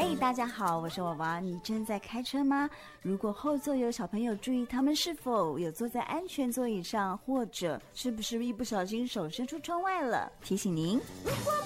嘿，大家好，我是娃娃。你正在开车吗？如果后座有小朋友，注意他们是否有坐在安全座椅上，或者是不是一不小心手伸出窗外了。提醒您，如果